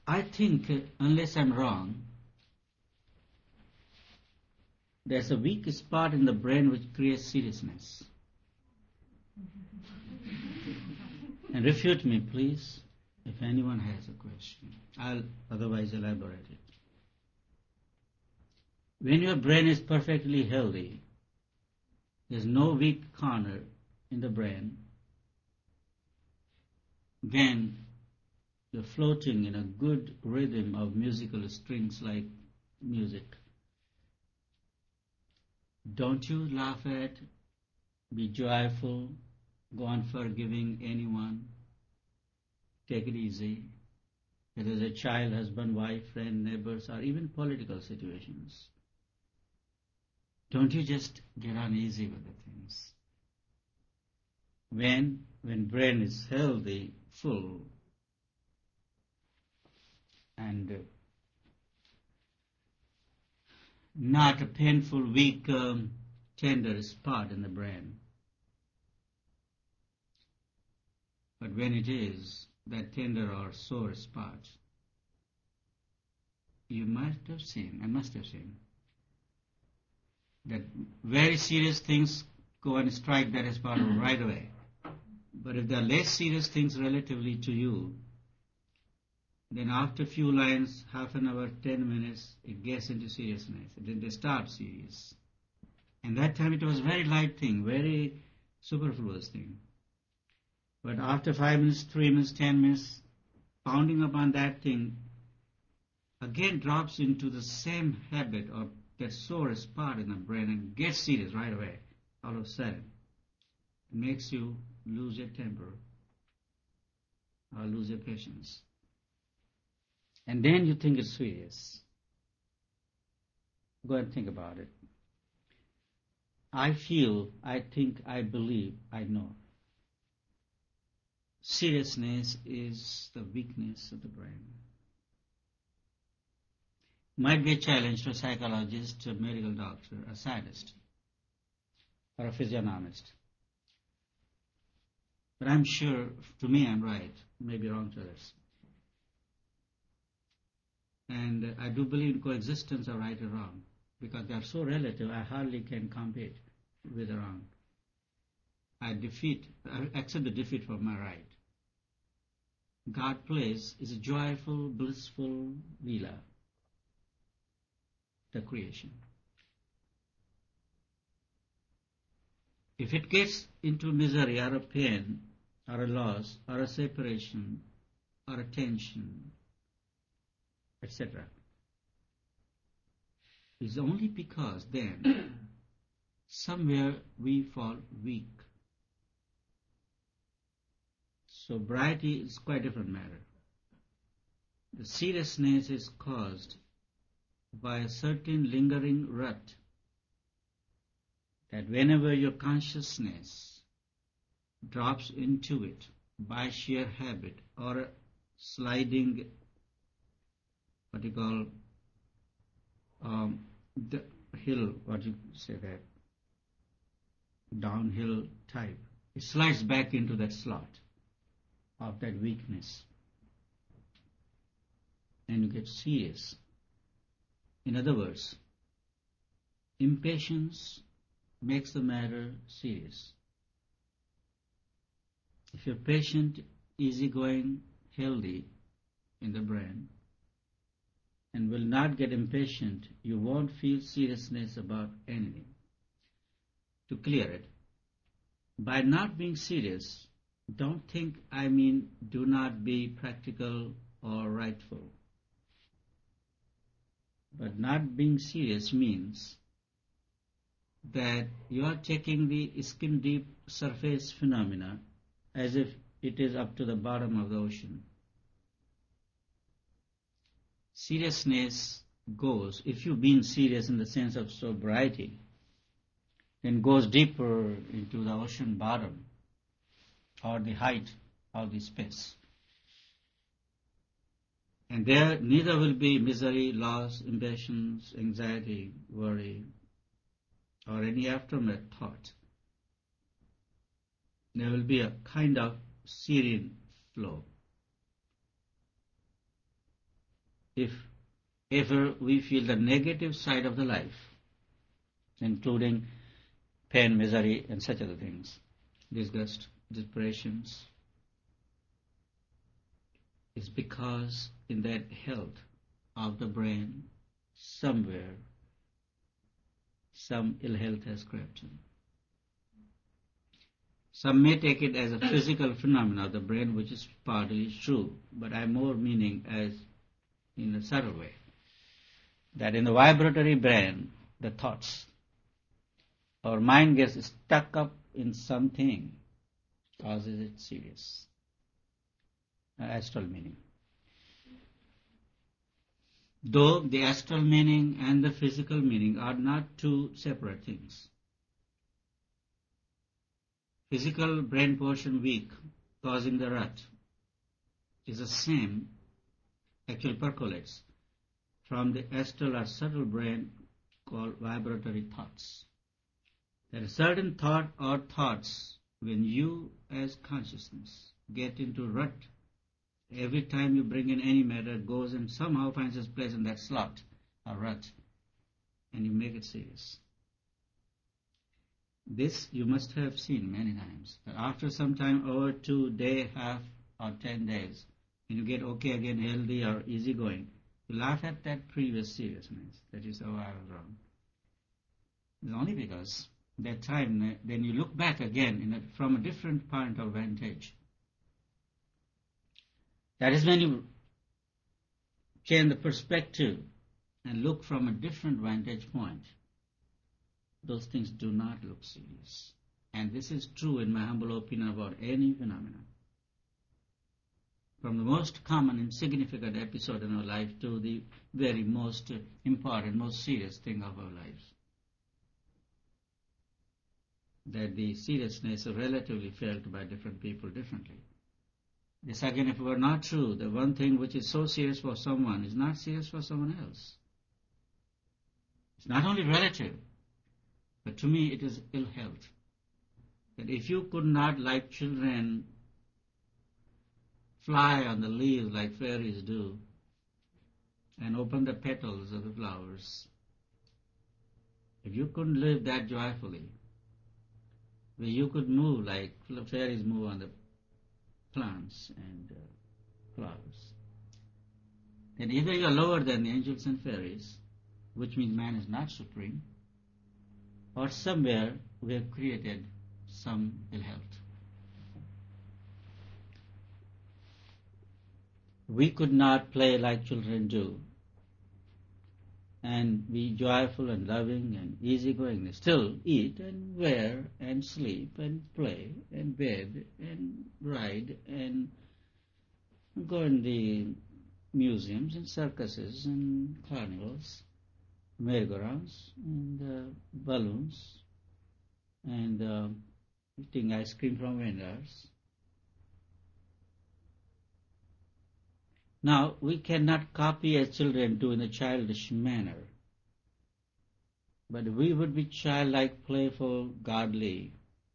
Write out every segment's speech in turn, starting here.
I think, unless I'm wrong, there's a weak spot in the brain which creates seriousness. And refute me, please, if anyone has a question. I'll otherwise elaborate it. When your brain is perfectly healthy, there's no weak corner in the brain, then you're floating in a good rhythm of musical strings like music. Don't you laugh at, be joyful, go on forgiving anyone, take it easy. Whether it's a child, husband, wife, friend, neighbors, or even political situations. Don't you just get on easy with the things. When brain is healthy, full, and not a painful, weak, tender spot in the brain. But when it is that tender or sore spot, you must have seen, that very serious things go and strike that spot right away. But if there are less serious things relatively to you, then after a few lines, half an hour, 10 minutes, it gets into seriousness. Then they start serious. And that time it was very light thing, very superfluous thing. But after 5 minutes, 3 minutes, 10 minutes, pounding upon that thing, again drops into the same habit or that sore spot in the brain and gets serious right away, all of a sudden. It makes you lose your temper or lose your patience. And then you think it's serious. Go and think about it. I feel, I think, I believe, I know. Seriousness is the weakness of the brain. Might be a challenge to a psychologist, a medical doctor, a scientist, or a physiognomist. But I'm sure, to me I'm right, maybe wrong to others. And I do believe in coexistence of right and wrong, because they are so relative, I hardly can compete with the wrong. I accept the defeat for my right. God plays is a joyful, blissful Leela, the creation. If it gets into misery or a pain or a loss or a separation or a tension, etc., it's only because then somewhere we fall weak. Sobriety is quite a different matter. The seriousness is caused by a certain lingering rut that whenever your consciousness drops into it by sheer habit or a sliding, what you call, the hill, what you say that, downhill type, it slides back into that slot of that weakness. And you get serious. In other words, impatience makes the matter serious. If you're patient, easygoing, healthy in the brain, and will not get impatient, you won't feel seriousness about anything. To clear it, by not being serious, don't think I mean do not be practical or rightful. But not being serious means that you are taking the skin deep surface phenomena as if it is up to the bottom of the ocean. Seriousness goes, if you've been serious in the sense of sobriety, then goes deeper into the ocean bottom or the height of the space. And there neither will be misery, loss, impatience, anxiety, worry, or any aftermath thought. There will be a kind of serene flow. if ever we feel the negative side of the life, including pain, misery, and such other things, disgust, depressions, is because in that health of the brain, somewhere, some ill health has crept in. Some may take it as a physical phenomenon of the brain, which is partly true, but I am more meaning as in a subtle way, that in the vibratory brain, the thoughts, our mind gets stuck up in something, causes it serious. Astral meaning. Though the astral meaning and the physical meaning are not two separate things. Physical brain portion weak, causing the rut, is the same, actually percolates from the astral or subtle brain called vibratory thoughts. There is certain thought or thoughts when you as consciousness get into rut. Every time you bring in any matter, it goes and somehow finds its place in that slot or rut, and you make it serious. This you must have seen many times, that after some time, over 2 days, half or 10 days, when you get okay again, healthy or easygoing, you laugh at that previous seriousness, that you say, oh, I was wrong. It's only because that time, then you look back again from a different point of vantage. That is when you change the perspective and look from a different vantage point. Those things do not look serious. And this is true in my humble opinion about any phenomenon. From the most common insignificant episode in our life to the very most important, most serious thing of our lives. That the seriousness is relatively felt by different people differently. This again, if it were not true, the one thing which is so serious for someone is not serious for someone else. It's not only relative, but to me it is ill health. That if you could not, like children, fly on the leaves like fairies do, and open the petals of the flowers, if you couldn't live that joyfully, where you could move like fairies move on the plants and flowers, then either you are lower than the angels and fairies, which means man is not supreme, or somewhere we have created some ill health. We could not play like children do and be joyful and loving and easygoing, still eat and wear and sleep and play and bed and ride and go in the museums and circuses and carnivals, merry-go-rounds and balloons and eating ice cream from vendors. Now, we cannot copy as children do in a childish manner, but we would be childlike, playful, godly.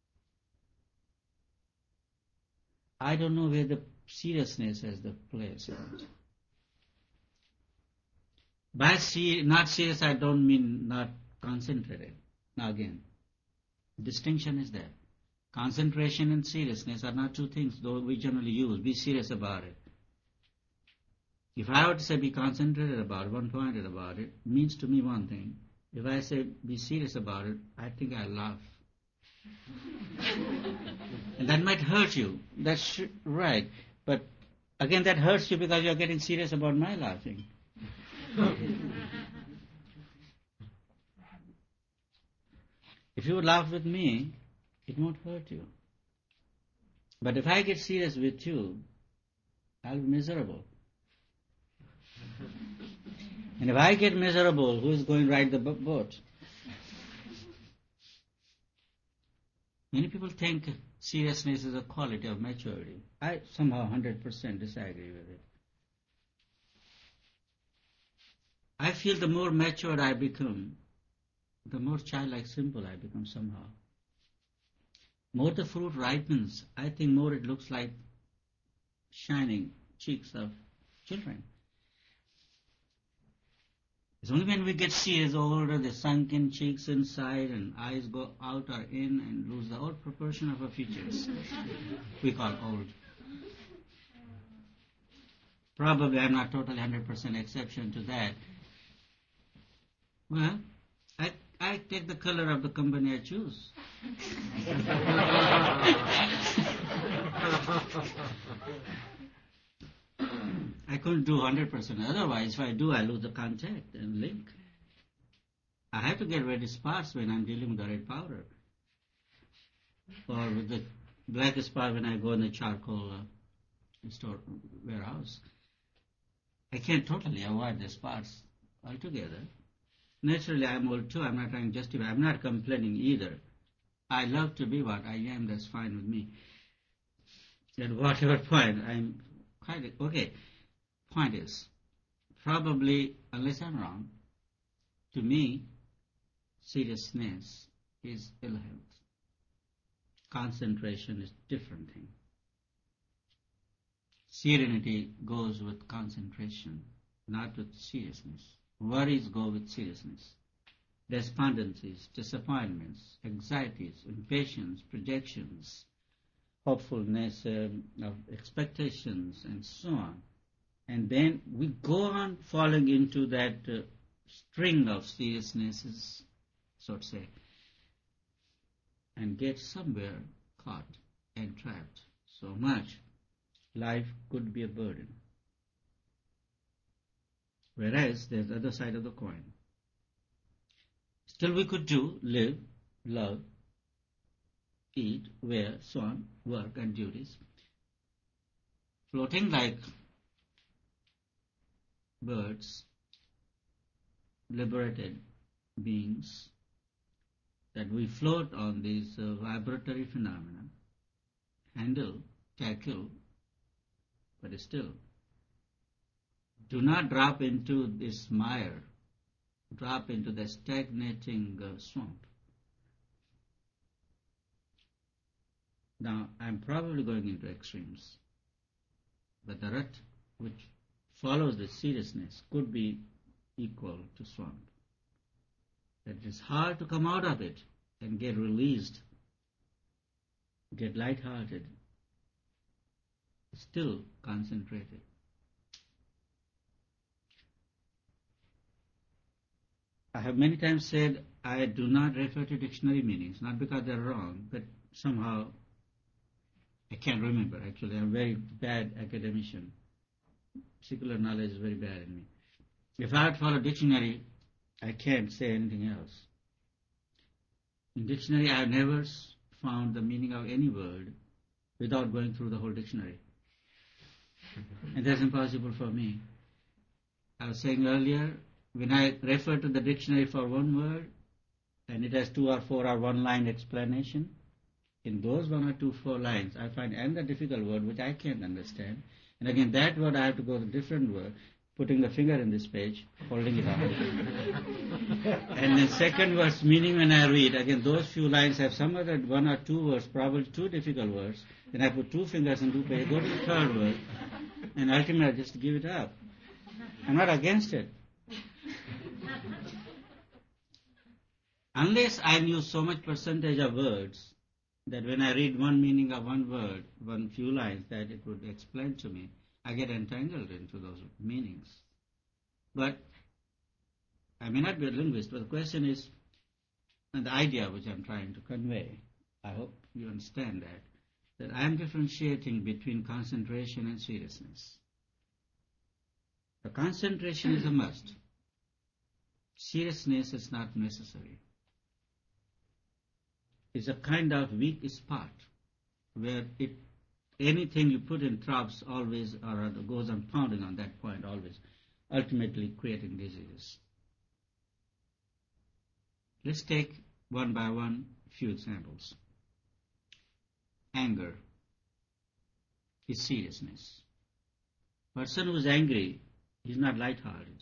I don't know where the seriousness has the place in it. By not serious, I don't mean not concentrated. Now again, distinction is there. Concentration and seriousness are not two things, though we generally use. Be serious about it. If I were to say be concentrated about it, one-pointed about it, means to me one thing. If I say be serious about it, I think I laugh. And that might hurt you. That's right. But again, that hurts you because you're getting serious about my laughing. If you laugh with me, it won't hurt you. But if I get serious with you, I'll be miserable. And if I get miserable, who is going to ride the boat? Many people think seriousness is a quality of maturity. I somehow 100% disagree with it. I feel the more matured I become, the more childlike simple I become somehow. More the fruit ripens, I think more it looks like shining cheeks of children. It's only when we get serious, older, the sunken cheeks inside and eyes go out or in and lose the old proportion of our features. We call old. Probably I'm not totally 100% exception to that. Well, I take the color of the company I choose. I couldn't do 100%. Otherwise, if I do, I lose the contact and link. I have to get rid of spots when I'm dealing with the red powder. Or with the black spot when I go in the charcoal store warehouse. I can't totally avoid the spots altogether. Naturally, I'm old too. I'm not trying to justify. I'm not complaining either. I love to be what I am. That's fine with me. At whatever point, I'm quite okay. Point is, probably, unless I'm wrong, to me, seriousness is ill health. Concentration is different thing. Serenity goes with concentration, not with seriousness. Worries go with seriousness. Despondencies, disappointments, anxieties, impatience, projections, hopefulness of expectations, and so on. And then we go on falling into that string of seriousnesses, so to say, and get somewhere caught and trapped so much. Life could be a burden. Whereas there's the other side of the coin. Still we could do, live, love, eat, wear, so on, work and duties. Floating like birds, liberated beings, that we float on these vibratory phenomena, handle, tackle, but still do not drop into this mire, drop into the stagnating swamp. Now, I'm probably going into extremes, but the rut which follows the seriousness could be equal to swamp. That it is hard to come out of it and get released, get lighthearted, still concentrated. I have many times said I do not refer to dictionary meanings, not because they're wrong, but somehow I can't remember. Actually, I'm a very bad academician. Secular knowledge is very bad in me. If I had to follow dictionary, I can't say anything else. In dictionary, I have never found the meaning of any word without going through the whole dictionary. And that's impossible for me. I was saying earlier, when I refer to the dictionary for one word, and it has 2 or 4 or 1 line explanation, in those 1 or 2, 4 lines, I find another difficult word which I can't understand. And again, that word I have to go to a different word, putting the finger in this page, holding it up. And then second word's meaning when I read, again, those few lines have some other 1 or 2 words, probably 2 difficult words. Then I put 2 fingers in 2 pages, go to the third word, and ultimately I just give it up. I'm not against it. Unless I knew so much percentage of words that when I read one meaning of one word, one few lines that it would explain to me, I get entangled into those meanings. But I may not be a linguist, but the question is, and the idea which I'm trying to convey, I hope you understand that I am differentiating between concentration and seriousness. The concentration is a must. Seriousness is not necessary. It's a kind of weak spot where anything you put in drops always or goes on pounding on that point always, ultimately creating diseases. Let's take one by one few examples. Anger is seriousness. Person who is angry is not light-hearted.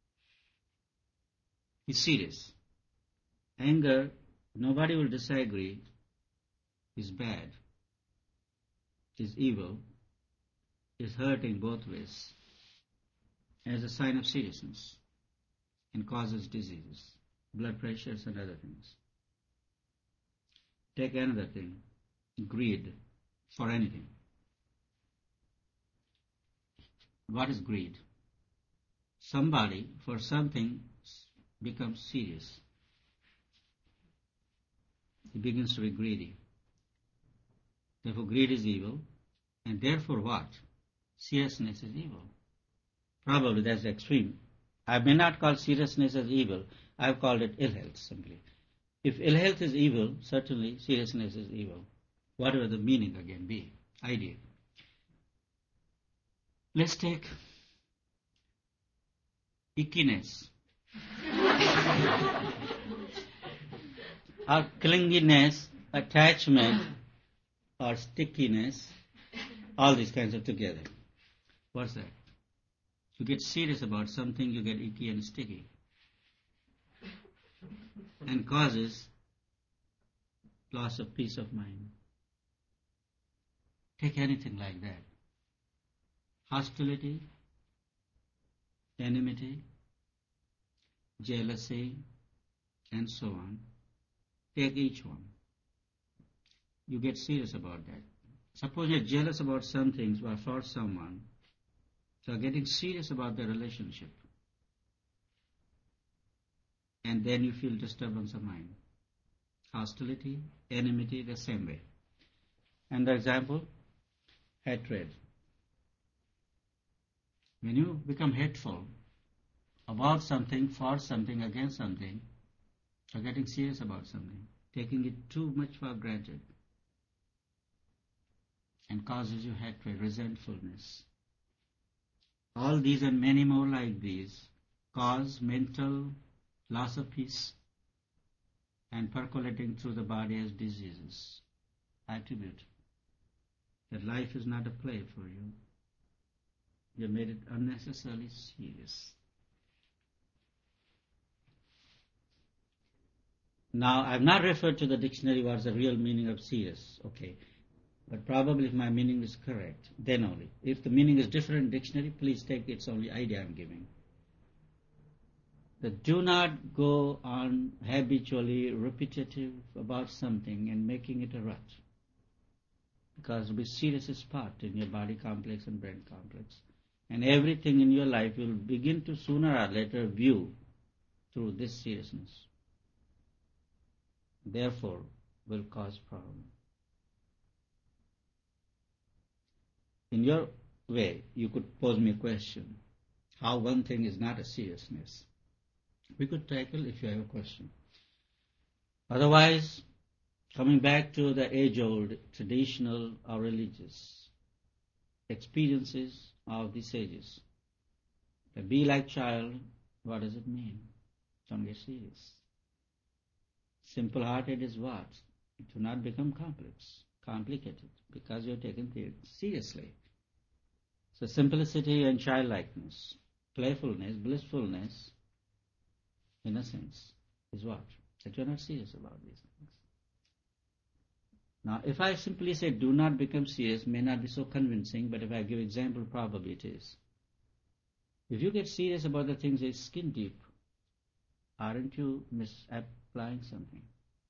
He's serious. Anger, nobody will disagree, is bad, is evil, is hurting both ways, as a sign of seriousness. and causes diseases, blood pressures and other things. Take another thing, greed for anything. What is greed? Somebody for something becomes serious. He begins to be greedy. Therefore greed is evil, and therefore what? Seriousness is evil. Probably that's the extreme. I may not call seriousness as evil, I've called it ill health simply. If ill health is evil, certainly seriousness is evil. Whatever the meaning again be, idea. Let's take ickiness or clinginess, attachment or stickiness, all these kinds of together. What's that? You get serious about something, you get icky and sticky, and causes loss of peace of mind. Take anything like that. Hostility, enmity, jealousy, and so on. Take each one. You get serious about that. Suppose you're jealous about some things or for someone, so getting serious about the relationship. And then you feel disturbance of mind. Hostility, enmity, the same way. And the example, hatred. When you become hateful about something, for something, against something, you're getting serious about something, taking it too much for granted, and causes you hatred, resentfulness. All these and many more like these cause mental loss of peace and percolating through the body as diseases. Attribute that life is not a play for you. You made it unnecessarily serious. Now, I've not referred to the dictionary what's the real meaning of serious, okay. But probably if my meaning is correct, then only. If the meaning is different in dictionary, please take its only idea I'm giving. That do not go on habitually repetitive about something and making it a rut. Because it will be serious spot in your body complex and brain complex. And everything in your life will begin to sooner or later view through this seriousness. Therefore, will cause problem. In your way, you could pose me a question. How one thing is not a seriousness? We could tackle if you have a question. Otherwise, coming back to the age-old traditional or religious experiences of the sages. To be like child, what does it mean? Don't get serious. Simple-hearted is what? Do not become complex, complicated, because you're taking things seriously. So simplicity and childlikeness, playfulness, blissfulness, innocence, is what? That you're not serious about these things. Now, if I simply say do not become serious, may not be so convincing, but if I give example, probably it is. If you get serious about the things that is skin deep, aren't you misapplying something?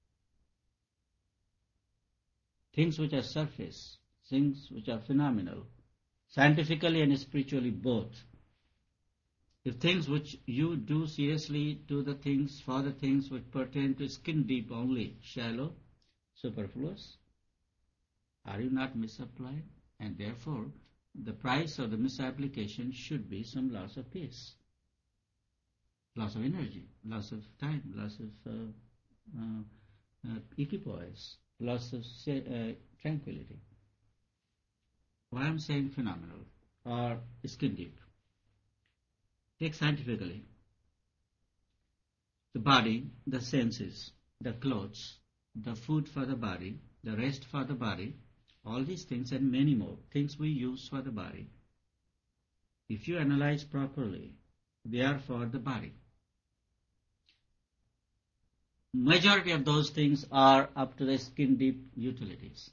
Things which are surface, things which are phenomenal, scientifically and spiritually both. If things which you do seriously do the things for the things which pertain to skin deep only, shallow, superfluous, are you not misapplying? And therefore, the price of the misapplication should be some loss of peace, loss of energy, loss of time, loss of equipoise, loss of tranquility. Why I'm saying phenomenal or skin deep? Take scientifically. The body, the senses, the clothes, the food for the body, the rest for the body, all these things and many more things we use for the body. If you analyze properly, they are for the body. Majority of those things are up to the skin deep utilities.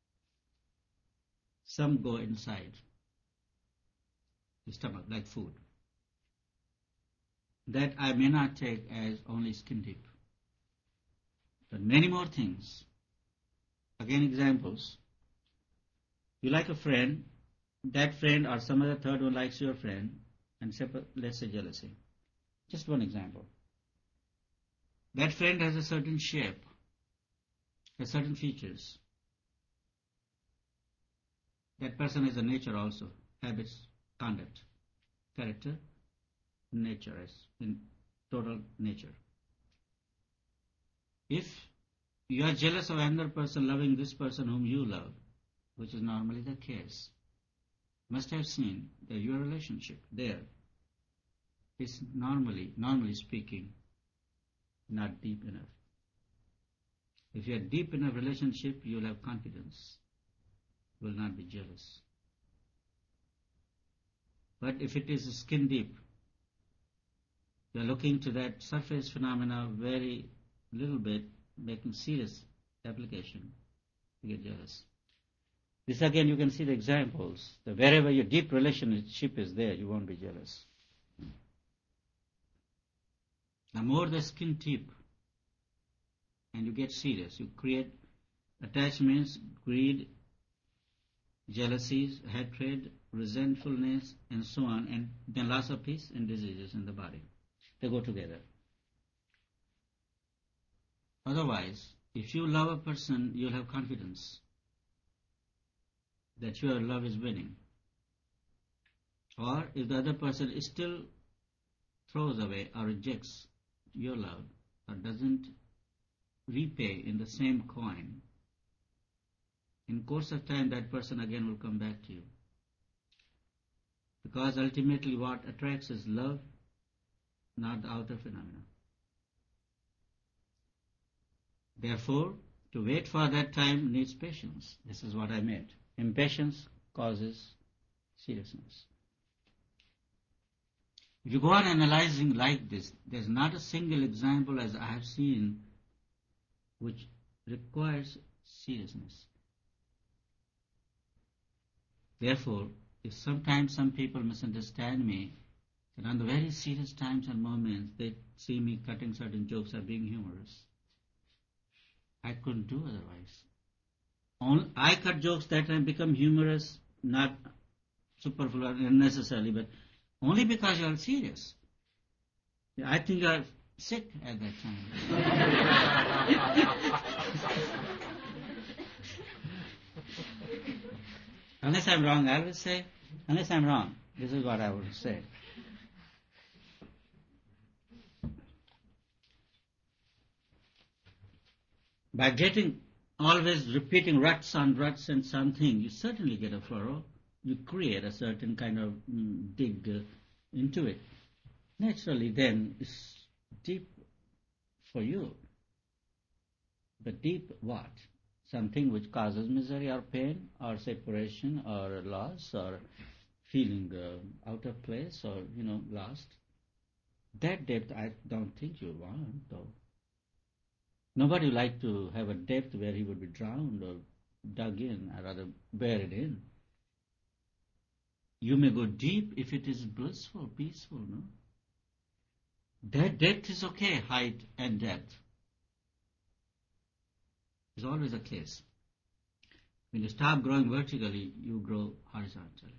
Some go inside the stomach, like food. that I may not take as only skin deep. But many more things. Again, examples. You like a friend, that friend or some other third one likes your friend, and let's say jealousy. Just one example. That friend has a certain shape, has certain features. That person has a nature also, habits, conduct, character, nature as in total nature. If you are jealous of another person loving this person whom you love, which is normally the case, must have seen that your relationship there is normally speaking, not deep enough. If you have deep enough relationship, you will have confidence. You will not be jealous. But if it is skin deep, you are looking to that surface phenomena very little bit, making serious application, you get jealous. This again, you can see the examples. That wherever your deep relationship is there, you won't be jealous. The more the skin deep, and you get serious, you create attachments, greed, jealousies, hatred, resentfulness, and so on, and then loss of peace and diseases in the body. They go together. Otherwise, if you love a person, you'll have confidence that your love is winning. Or if the other person still throws away or rejects your love or doesn't repay in the same coin, in course of time that person again will come back to you. Because ultimately what attracts is love, not the outer phenomena. Therefore, to wait for that time needs patience. This is what I meant. Impatience causes seriousness. If you go on analyzing like this, there's not a single example as I have seen which requires seriousness. Therefore, if sometimes some people misunderstand me, and on the very serious times and moments they see me cutting certain jokes or being humorous, I couldn't do otherwise. I cut jokes that time become humorous, not superfluous unnecessarily, but only because you are serious. I think you are sick at that time. Unless I'm wrong, I will say, unless I'm wrong, this is what I would say. By getting always repeating ruts on ruts and something, you certainly get a furrow. You create a certain kind of dig into it. Naturally, then, it's deep for you. But deep what? Something which causes misery or pain or separation or loss or feeling out of place or, lost. That depth I don't think you want, though. Nobody would like to have a depth where he would be drowned or dug in, or rather buried in. You may go deep if it is blissful, peaceful, no? That depth is okay, height and depth. It's always a case. When you stop growing vertically, you grow horizontally.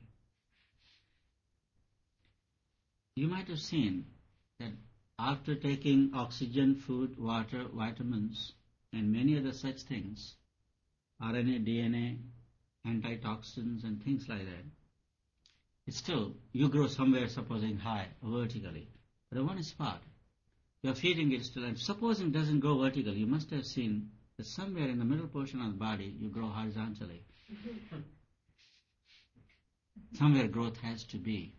You might have seen that after taking oxygen, food, water, vitamins, and many other such things, RNA, DNA, antitoxins, and things like that, still, you grow somewhere, supposing high, vertically. But at one spot, you are feeding it still, and supposing it doesn't grow vertically, you must have seen that somewhere in the middle portion of the body, you grow horizontally. Somewhere growth has to be.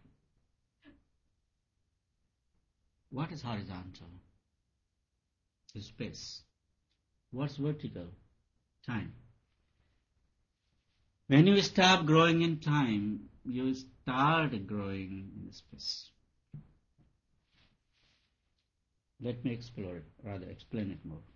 What is horizontal? Is space. What's vertical? Time. When you stop growing in time, you start growing in space. Let me explore it, rather explain it more.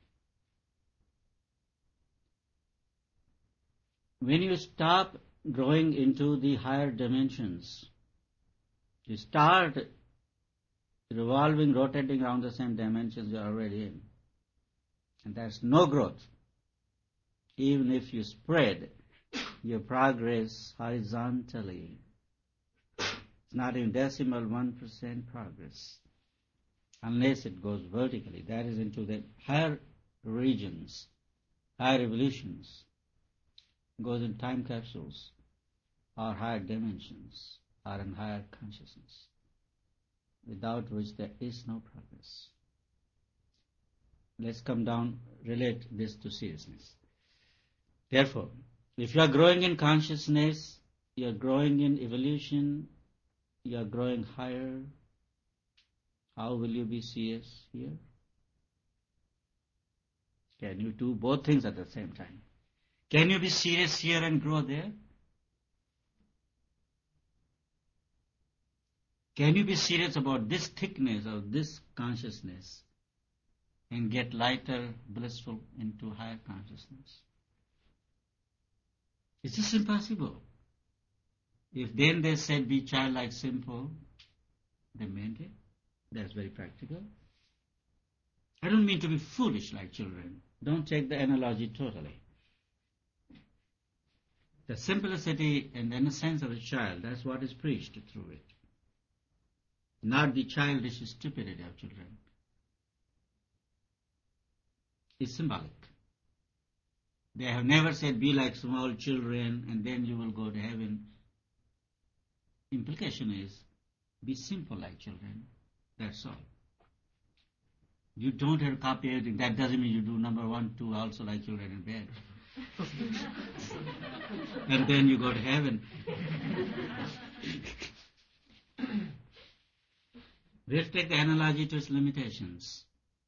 When you stop growing into the higher dimensions, you start revolving, rotating around the same dimensions you're already in. And there's no growth. Even if you spread your progress horizontally, it's not in decimal 1% progress, unless it goes vertically. That is into the higher regions, higher evolutions, goes in time capsules, or higher dimensions, or in higher consciousness, without which there is no progress. Let's come down, relate this to seriousness. Therefore, if you are growing in consciousness, you are growing in evolution, you are growing higher, how will you be serious here? Can you do both things at the same time? Can you be serious here and grow there? Can you be serious about this thickness of this consciousness and get lighter, blissful into higher consciousness? It's just impossible. If then they said be childlike simple, they meant it. That's very practical. I don't mean to be foolish like children. Don't take the analogy totally. The simplicity and innocence of a child, that's what is preached through it. Not the childish stupidity of children. It's symbolic. They have never said be like small children and then you will go to heaven. Implication is be simple like children. That's all. You don't have to copy everything. That doesn't mean you do number 1, 2 also like children in bed. And then you go to heaven. We have to take the analogy to its limitations.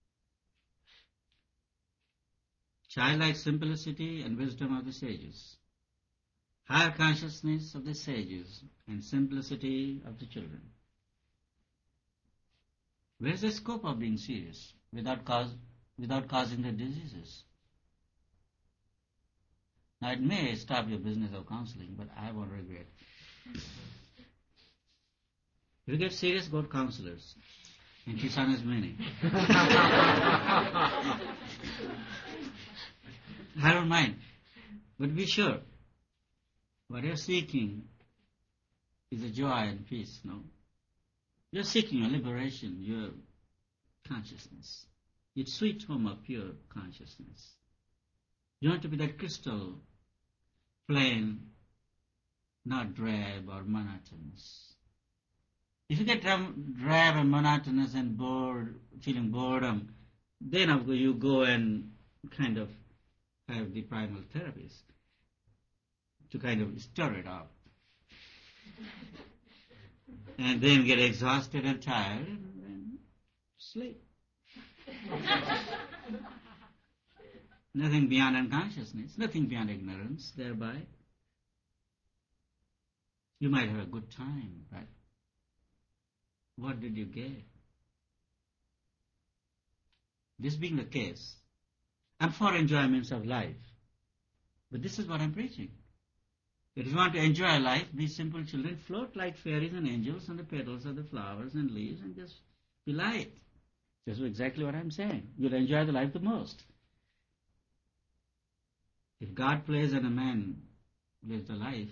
Childlike simplicity and wisdom of the sages. Higher consciousness of the sages and simplicity of the children. Where is the scope of being serious without causing the diseases? Now it may stop your business of counseling, but I won't regret. If you get serious, go to counselors. In Tucson is many. I don't mind. But be sure, what you're seeking is a joy and peace, no? You're seeking your liberation, your consciousness. It's sweet home of pure consciousness. You want to be that crystal, plain, not drab or monotonous. If you get drab and monotonous and bored, feeling boredom, then you go and kind of have the primal therapies to kind of stir it up. And then get exhausted and tired and then sleep. Nothing beyond unconsciousness, nothing beyond ignorance thereby. You might have a good time, but what did you get? This being the case, I'm for enjoyments of life, but this is what I'm preaching. That if you want to enjoy life, be simple children, float like fairies and angels on the petals of the flowers and leaves and just be light. That's exactly what I'm saying. You'll enjoy the life the most. If God plays and a man lives the life,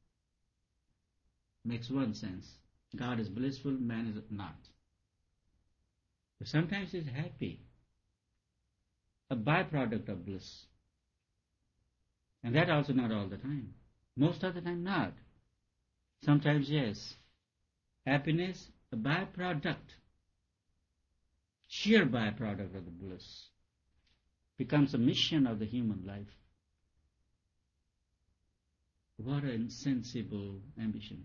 makes one sense. God is blissful, man is not. But sometimes he's happy, a byproduct of bliss. And that also not all the time. Most of the time not. Sometimes yes. Happiness, a byproduct, sheer byproduct of the bliss, becomes a mission of the human life. What an insensible ambition.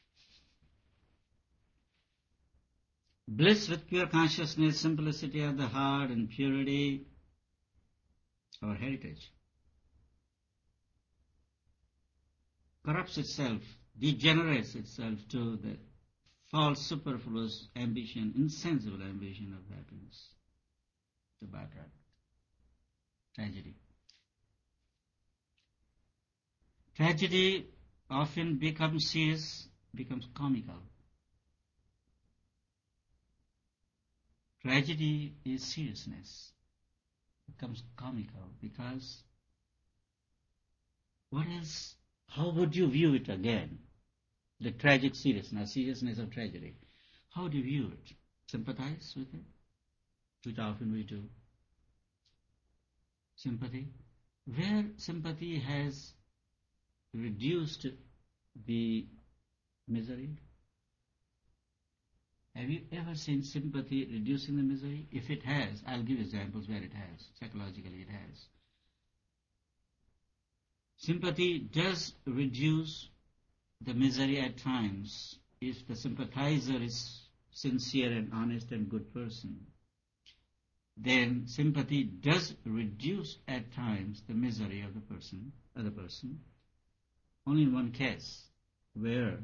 Bliss with pure consciousness, simplicity of the heart and purity, our heritage, corrupts itself, degenerates itself to the false, superfluous ambition, insensible ambition of happiness, the byproduct, tragedy. Tragedy often becomes serious, becomes comical. tragedy is seriousness. It becomes comical because what else? How would you view it again? The tragic seriousness of tragedy. How do you view it? Sympathize with it? Which often we do. Sympathy. Where sympathy has reduced the misery? Have you ever seen sympathy reducing the misery? If it has, I'll give examples where it has. Psychologically it has. Sympathy does reduce the misery at times if the sympathizer is sincere and honest and good person. Then sympathy does reduce at times the misery of the other person. Only in one case, where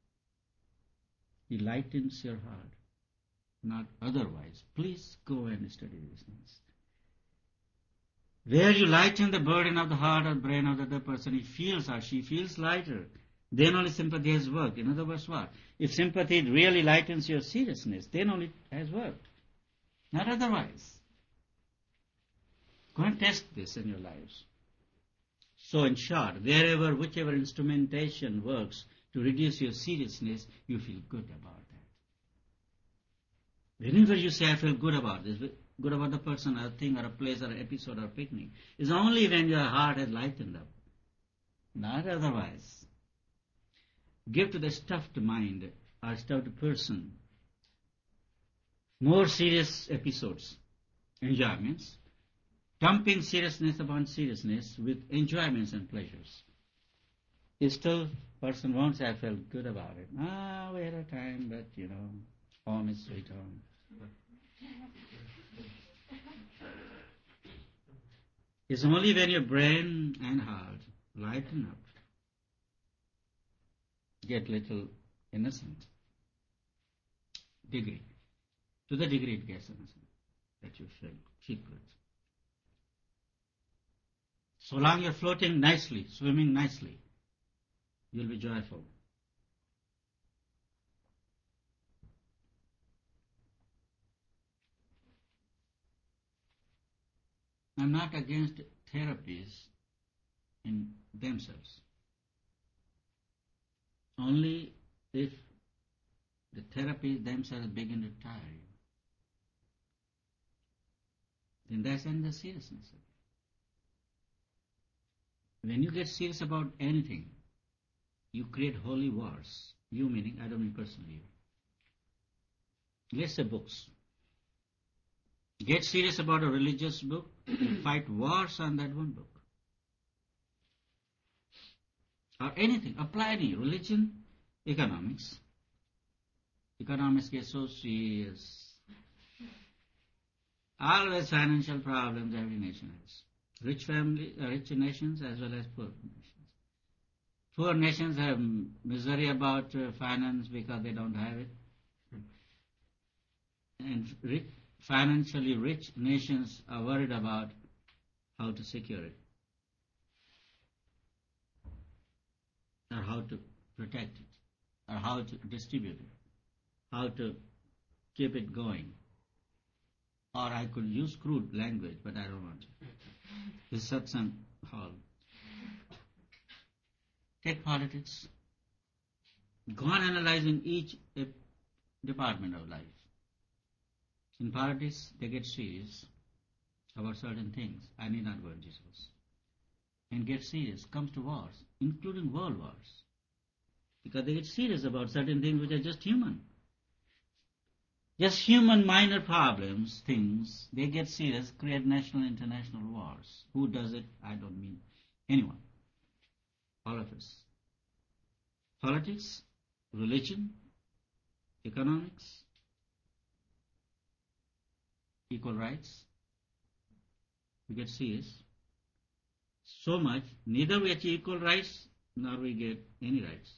he lightens your heart, not otherwise. Please go and study these things. Where you lighten the burden of the heart or brain of the other person, he feels or she feels lighter. Then only sympathy has worked. In other words, what? If sympathy really lightens your seriousness, then only it has worked. Not otherwise. Go and test this in your lives. So in short, whichever instrumentation works to reduce your seriousness, you feel good about that. Whenever you say, I feel good about this, good about the person or thing or a place or an episode or a picnic, it's only when your heart has lightened up. Not otherwise. Give to the stuffed mind or stuffed person more serious episodes, enjoyments, dumping seriousness upon seriousness with enjoyments and pleasures. Still, person won't say, I felt good about it. We had a time, but home is sweet home. It's only when your brain and heart lighten up, get little innocent, to the degree it gets innocent, that you feel good. So long you're floating nicely, swimming nicely, you'll be joyful. I'm not against therapies in themselves. Only if the therapies themselves begin to tire you, then that's in the seriousness of it. When you get serious about anything, you create holy wars. You meaning, I don't mean personally. Let's say books. Get serious about a religious book, fight wars on that one book. Or anything, apply any religion, economics. Economics get so serious. Always financial problems every nation has. Rich nations as well as poor nations. Poor nations have misery about finance because they don't have it. And financially rich nations are worried about how to secure it, or how to protect it, or how to distribute it, how to keep it going. Or I could use crude language, but I don't want to. This is satsang hall. Take politics. Go on analyzing each department of life. In politics, they get serious about certain things. I need not go into details. And get serious, comes to wars, including world wars. Because they get serious about certain things which are just human. Just human minor problems, things, they get serious, create national, international wars. Who does it? I don't mean anyone. All of us. Politics, religion, economics, equal rights. We get serious. So much, neither we achieve equal rights, nor we get any rights.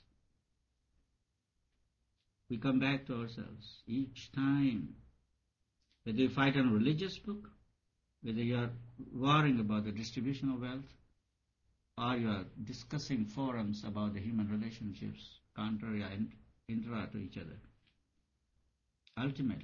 We come back to ourselves each time. Whether you fight on a religious book, whether you are worrying about the distribution of wealth, or you are discussing forums about the human relationships, contrary and intra to each other. Ultimately,